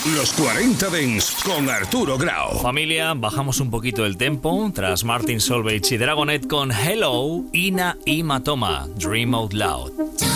Los 40 Dents con Arturo Grau. Familia, bajamos un poquito el tempo tras Martin Solveig y Dragonet con Hello, Ina y Matoma, Dream Out Loud.